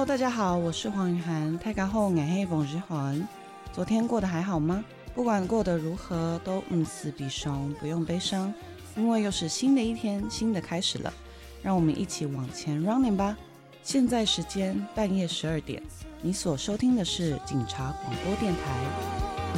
大家好，我是黄雨涵。大家好，我是冯日涵。昨天过得还好吗？不管过得如何，都死必伤，不用悲伤，因为又是新的一天，新的开始了。让我们一起往前 running 吧。现在时间半夜12点，你所收听的是警察广播电台。